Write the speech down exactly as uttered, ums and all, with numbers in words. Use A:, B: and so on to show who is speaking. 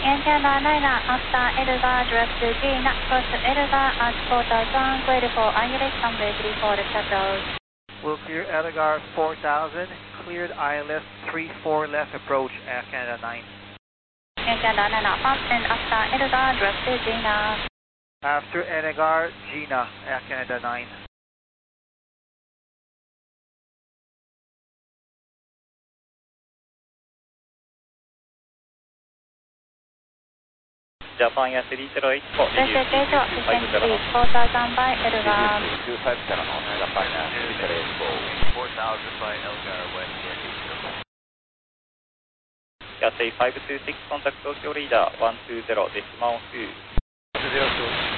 A: In Canada nine after Elgar direct to Gina, cross Elgar at four thousand, clear for I L S runway three four left approach.
B: We'll clear Elgar four thousand, cleared I L S three four left approach, Air Canada nine.
A: In Canada nine fast and after Elgar direct to Gina.
B: After Elgar, Gina, Air Canada nine.
C: Japan やさんゼロいちご、
A: Let's take it to descend four thousand by Elgar.
C: にじゅうきゅうからのジャパンやさんゼロいちご。
D: four thousand by Elgar, west one eight zero.
C: やさんごにじゅうろくコンタクト距リーダーいちにゼロデシマルに。
D: zero two.